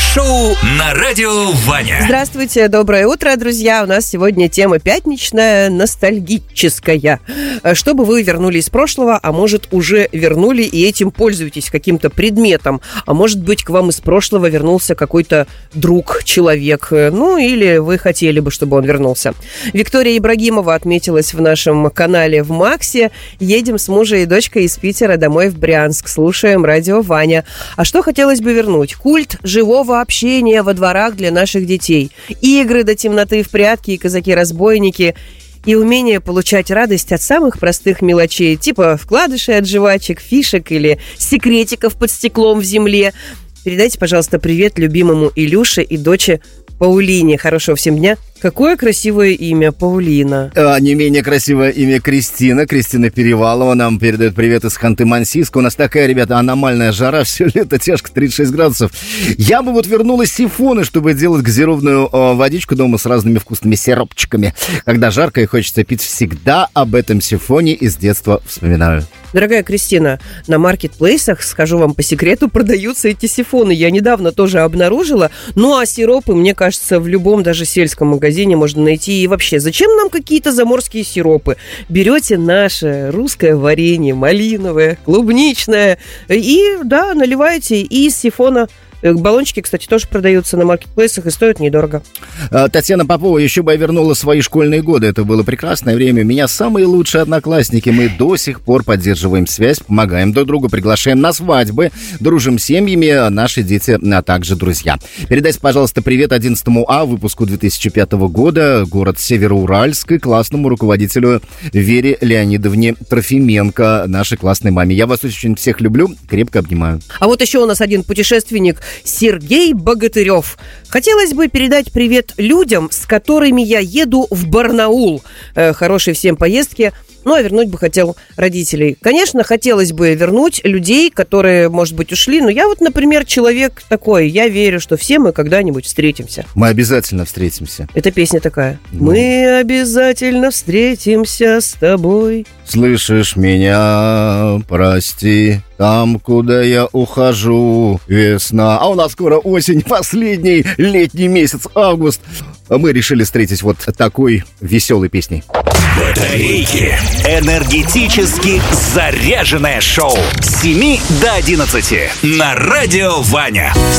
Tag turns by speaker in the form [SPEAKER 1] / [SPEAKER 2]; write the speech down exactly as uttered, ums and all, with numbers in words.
[SPEAKER 1] Шоу на радио Ваня.
[SPEAKER 2] Здравствуйте, доброе утро, друзья. У нас сегодня тема пятничная, ностальгическая. Чтобы вы вернули из прошлого, а может уже вернули и этим пользуетесь каким-то предметом. А может быть, к вам из прошлого вернулся какой-то друг, человек. Ну или вы хотели бы, чтобы он вернулся. Виктория Ибрагимова отметилась в нашем канале в Максе. Едем с мужем и дочкой из Питера домой в Брянск. Слушаем радио Ваня. А что хотелось бы вернуть? Культ живого общения во дворах для наших детей. Игры до темноты в прятки и казаки-разбойники. И умение получать радость от самых простых мелочей, типа вкладышей от жвачек, фишек или секретиков под стеклом в земле. Передайте, пожалуйста, привет любимому Илюше и доче Паулине. Хорошего всем дня. Какое красивое имя, Паулина.
[SPEAKER 3] А, не менее красивое имя Кристина. Кристина Перевалова нам передает привет из Ханты-Мансийска. У нас такая, ребята, аномальная жара. Все лето тяжко, тридцать шесть градусов. Я бы вот вернула сифоны, чтобы делать газированную э, водичку дома с разными вкусными сиропчиками. Когда жарко и хочется пить, всегда об этом сифоне из детства вспоминаю.
[SPEAKER 2] Дорогая Кристина, на маркетплейсах, скажу вам по секрету, продаются эти сифоны. Я недавно тоже обнаружила. Ну, а сиропы, мне кажется, в любом даже сельском магазине можно найти. И вообще, зачем нам какие-то заморские сиропы? Берете наше русское варенье, малиновое, клубничное, и, да, наливаете и из сифона. Баллончики, кстати, тоже продаются на маркетплейсах и стоят недорого.
[SPEAKER 3] Татьяна Попова, еще бы я вернула свои школьные годы. Это было прекрасное время. У меня самые лучшие одноклассники. Мы до сих пор поддерживаем связь, помогаем друг другу, приглашаем на свадьбы, дружим с семьями, наши дети, а также друзья. Передайте, пожалуйста, привет одиннадцатому А, выпуску две тысячи пятого года, город Североуральск, и классному руководителю Вере Леонидовне Трофименко, нашей классной маме. Я вас очень всех люблю, крепко обнимаю.
[SPEAKER 2] А вот еще у нас один путешественник, Сергей Богатырев. Хотелось бы передать привет людям, с которыми я еду в Барнаул. Э, хорошей всем поездки. Ну, а вернуть бы хотел родителей. Конечно, хотелось бы вернуть людей, которые, может быть, ушли. Но я вот, например, человек такой. Я верю, что все мы когда-нибудь встретимся.
[SPEAKER 3] Мы обязательно встретимся.
[SPEAKER 2] Это песня такая.
[SPEAKER 3] Ну.
[SPEAKER 2] Мы обязательно встретимся с тобой.
[SPEAKER 3] Слышишь меня, прости, там, куда я ухожу, весна. А у нас скоро осень, последний летний месяц, август. А мы решили встретить вот такой веселой песней.
[SPEAKER 1] Батарейки. Энергетически заряженное шоу с семи до одиннадцати на радио Ваня.